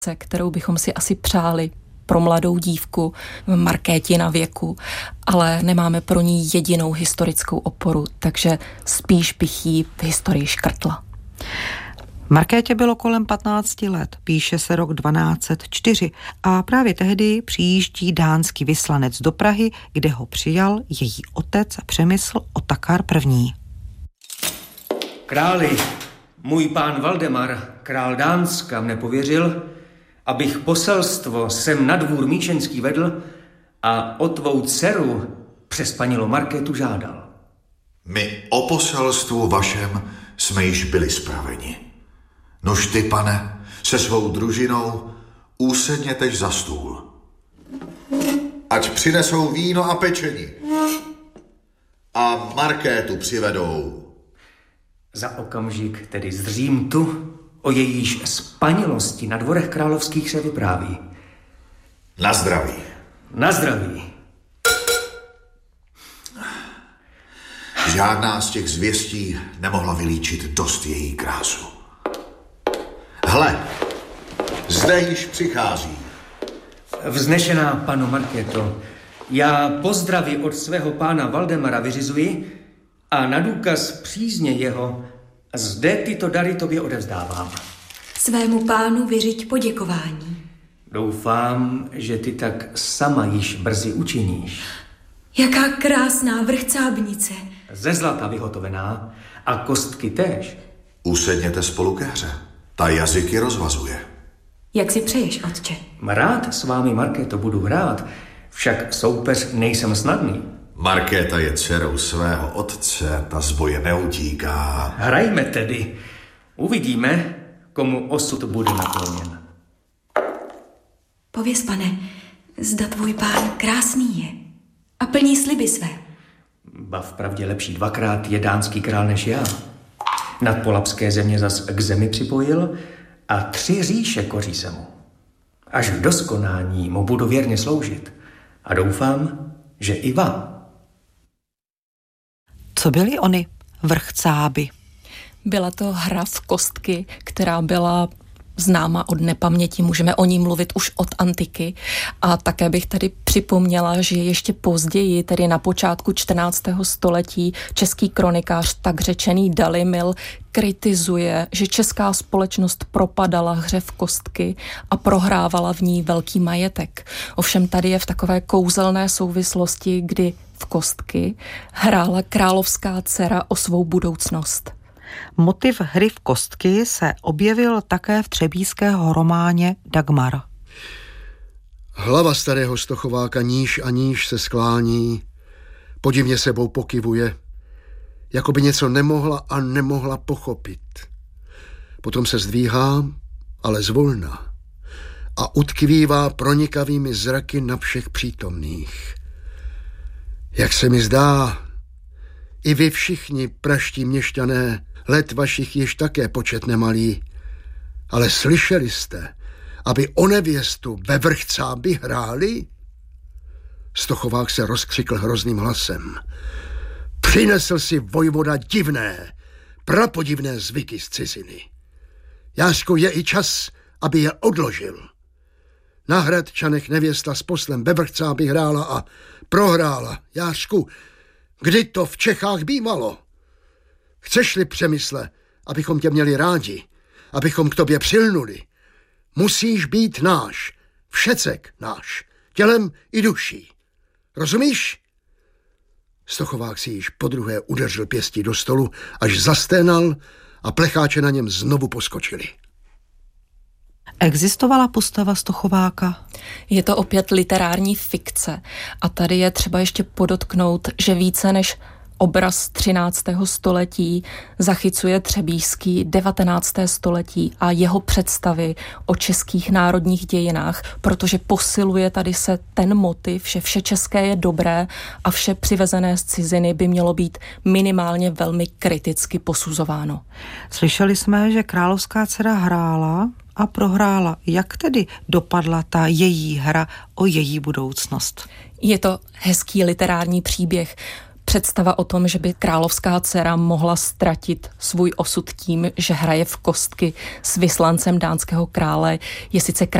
kterou bychom si asi přáli pro mladou dívku v Markétina věku, ale nemáme pro ní jedinou historickou oporu, takže spíš bych jí v historii škrtla. Markétě bylo kolem 15 let, píše se rok 1204 a právě tehdy přijíždí dánský vyslanec do Prahy, kde ho přijal její otec Přemysl Otakar I. Králi, můj pán Valdemar, král Dánska, mne pověřil, abych poselstvo sem na dvůr míčenský vedl a o tvou dceru přes panilo Markétu žádal. My o poselstvu vašem jsme již byli spraveni. Nož ty, pane, se svou družinou úsednětež za stůl. Ať přinesou víno a pečení. A Markétu přivedou. Za okamžik tedy zřím tu, o jejíž spanilosti na dvorech královských se vypráví. Na zdraví. Na zdraví. Žádná z těch zvěstí nemohla vylíčit dost její krásu. Hle, zde již přichází. Vznešená panu Markéto, já pozdravy od svého pána Valdemara vyřizuji a na důkaz přízně jeho zde tyto dary tobě odevzdávám. Svému pánu vyřiď poděkování. Doufám, že ty tak sama již brzy učiníš. Jaká krásná vrchcábnice. Ze zlata vyhotovená a kostky též. Usedněte spolu ke hře. Ta jazyky rozvazuje. Jak si přeješ, otče? Rád s vámi, Markéto, budu hrát, však soupeř nejsem snadný. Markéta je dcerou svého otce, ta z boje neutíká. Hrajme tedy. Uvidíme, komu osud bude nakloněn. Pověz, pane, zda tvůj pán krásný je a plní sliby své. Ba vpravdě lepší dvakrát je dánský král než já. Nadpolabské země zas k zemi připojil a 3 říše koří se mu. Až v doskonání mu budu věrně sloužit a doufám, že i vám. Co byly ony vrchcáby? Byla to hra v kostky, která byla známa od nepaměti, můžeme o ní mluvit už od antiky. A také bych tady připomněla, že ještě později, tedy na počátku 14. století, český kronikář tak řečený Dalymil kritizuje, že česká společnost propadala hře v kostky a prohrávala v ní velký majetek. Ovšem tady je v takové kouzelné souvislosti, kdy v kostky hrála královská dcera o svou budoucnost. Motiv hry v kostky se objevil také v třebíčského románě Dagmar. Hlava starého Stochováka níž a níž se sklání, podivně sebou pokyvuje, jako by něco nemohla a nemohla pochopit. Potom se zdvíhá, ale zvolna, a utkvívá pronikavými zraky na všech přítomných. Jak se mi zdá, i vy všichni, praští měšťané, let vašich již také počet nemalý, ale slyšeli jste, aby o nevěstu ve vrchcábi hráli? Stochovák se rozkřikl hrozným hlasem. Přinesl si vojvoda divné, prapodivné zvyky z ciziny. Jářku, je i čas, aby je odložil. Na Hradčanech nevěsta s poslem ve vrchcábi hrála a prohrála. Jářku, kdy to v Čechách bývalo? Chceš-li, Přemysle, abychom tě měli rádi, abychom k tobě přilnuli, musíš být náš, všecek náš, tělem i duší. Rozumíš? Stochovák si již podruhé udeřil pěstí do stolu, až zasténal a plecháče na něm znovu poskočili. Existovala postava Stochováka? Je to opět literární fikce a tady je třeba ještě podotknout, že více než obraz 13. století zachycuje třebíčský 19. století a jeho představy o českých národních dějinách, protože posiluje tady se ten motiv, že vše české je dobré a vše přivezené z ciziny by mělo být minimálně velmi kriticky posuzováno. Slyšeli jsme, že královská dcera hrála a prohrála. Jak tedy dopadla ta její hra o její budoucnost? Je to hezký literární příběh. představa o tom, že by královská dcera mohla ztratit svůj osud tím, že hraje v kostky s vyslancem dánského krále, je sice krásná,